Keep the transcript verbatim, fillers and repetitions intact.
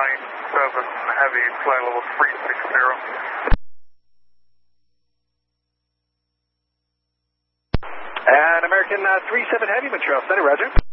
nine seven Heavy, flight level three sixty. And American uh, three seven Heavy, Montreal Center, roger.